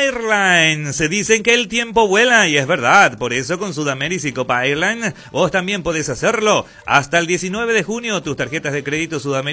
Airlines. Se dicen que el tiempo vuela y es verdad. Por eso con Sudamérica y Copa Airlines vos también podés hacerlo. Hasta el 19 de junio tus tarjetas de crédito Sudamérica